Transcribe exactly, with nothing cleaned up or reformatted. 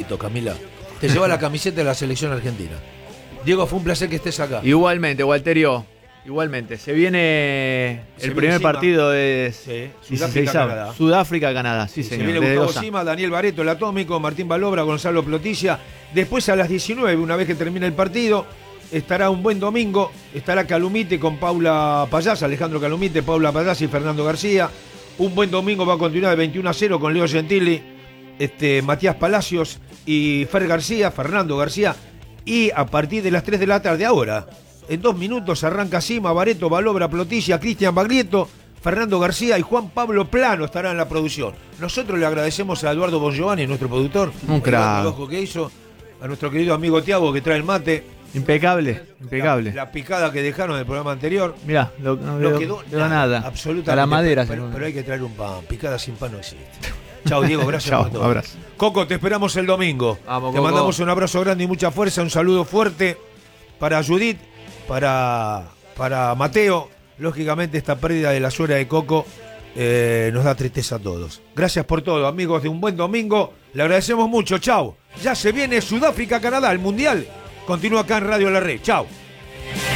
éxito, Camila. Te lleva la camiseta de la selección argentina. Diego, fue un placer que estés acá. Igualmente, Walterio. Igualmente. Se viene Se el viene primer encima. partido de Sí, Sudáfrica, Sudáfrica-Canadá. Sudáfrica-Canadá, sí, Se señor. viene desde Gustavo Loza. Sima, Daniel Bareto, el Atómico, Martín Balobra, Gonzalo Plotilla. Después a las diecinueve, una vez que termine el partido, estará un buen domingo. Estará Calumite con Paula Payás, Alejandro Calumite, Paula Payás y Fernando García. Un buen domingo va a continuar de veintiuno a cero con Leo Gentili, este, Matías Palacios y Fer García, Fernando García. Y a partir de las tres de la tarde ahora, en dos minutos arranca Sima, Bareto, Balobra, Plotilla, Cristian Baglietto, Fernando García y Juan Pablo Plano estarán en la producción. Nosotros le agradecemos a Eduardo Bongiovanni, nuestro productor, Un crack. el trabajo que hizo, a nuestro querido amigo Tiago que trae el mate. Impecable, impecable. La, la picada que dejaron en el programa anterior. Mirá, lo, no No veo- quedó veo nada, nada. absolutamente. A la madera. Pero, se- pero hay que traer un pan. Picada sin pan no existe. Chao, Diego, gracias Chao, por todo. abrazo. Coco, te esperamos el domingo. Vamos, te Coco. mandamos un abrazo grande y mucha fuerza, un saludo fuerte para Judith, para, para Mateo. Lógicamente esta pérdida de la suegra de Coco eh, nos da tristeza a todos. Gracias por todo, amigos de un buen domingo. Le agradecemos mucho, chao. Ya se viene Sudáfrica-Canadá, el Mundial. Continúa acá en Radio La Red. Chao.